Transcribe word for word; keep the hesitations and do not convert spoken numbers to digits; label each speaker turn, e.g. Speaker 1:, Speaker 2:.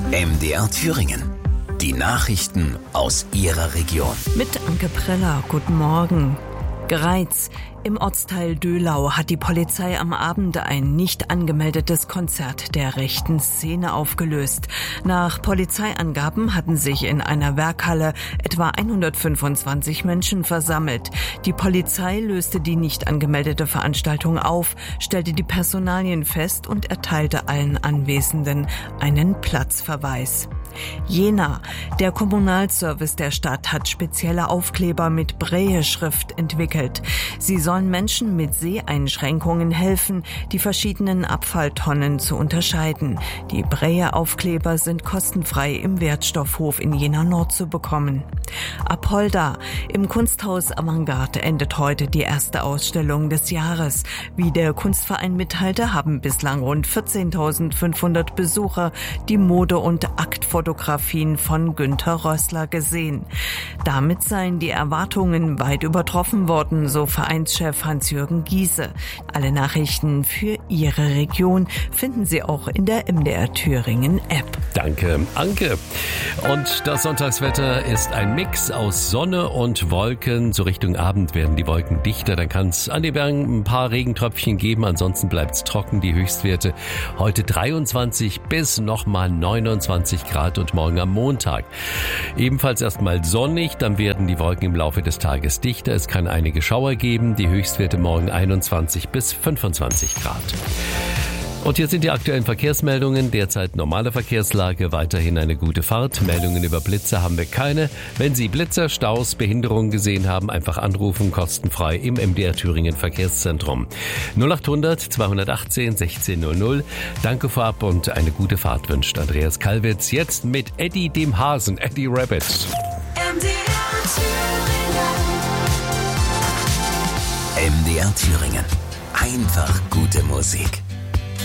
Speaker 1: M D R Thüringen. Die Nachrichten aus Ihrer Region.
Speaker 2: Mit Anke Preller, guten Morgen. Greiz. Im Ortsteil Döhlau hat die Polizei am Abend ein nicht angemeldetes Konzert der rechten Szene aufgelöst. Nach Polizeiangaben hatten sich in einer Werkhalle etwa hundertfünfundzwanzig Menschen versammelt. Die Polizei löste die nicht angemeldete Veranstaltung auf, stellte die Personalien fest und erteilte allen Anwesenden einen Platzverweis. Jena. Der Kommunalservice der Stadt hat spezielle Aufkleber mit Braille-Schrift entwickelt. Sie sollen Menschen mit Seheinschränkungen helfen, die verschiedenen Abfalltonnen zu unterscheiden. Die Braille-Aufkleber sind kostenfrei im Wertstoffhof in Jena Nord zu bekommen. Apolda. Im Kunsthaus Avantgarde endet heute die erste Ausstellung des Jahres. Wie der Kunstverein mitteilte, haben bislang rund vierzehntausendfünfhundert Besucher die Mode- und Aktfotografien von Günter Rössler gesehen. Damit seien die Erwartungen weit übertroffen worden, so Vereinschef Hans-Jürgen Giese. Alle Nachrichten für Ihre Region finden Sie auch in der M D R Thüringen App.
Speaker 3: Danke, Anke. Und das Sonntagswetter ist ein Mix aus Sonne und Wolken. So Richtung Abend werden die Wolken dichter. Dann kann es an den Bergen ein paar Regentröpfchen geben. Ansonsten bleibt es trocken. Die Höchstwerte heute dreiundzwanzig bis nochmal neunundzwanzig Grad und morgen am Montag. Ebenfalls erstmal sonnig. Dann werden die Wolken im Laufe des Tages dichter. Es kann einige Schauer geben. Die Höchstwerte morgen einundzwanzig bis fünfundzwanzig Grad. Und hier sind die aktuellen Verkehrsmeldungen. Derzeit normale Verkehrslage, weiterhin eine gute Fahrt. Meldungen über Blitze haben wir keine. Wenn Sie Blitzer, Staus, Behinderungen gesehen haben, einfach anrufen, kostenfrei im M D R Thüringen Verkehrszentrum. null achthundert zweihundertachtzehn sechzehnhundert. Danke vorab und eine gute Fahrt wünscht Andreas Kalwitz. Jetzt mit Eddie dem Hasen, Eddie Rabbit.
Speaker 1: M D R Thüringen. M D R Thüringen. Einfach gute Musik.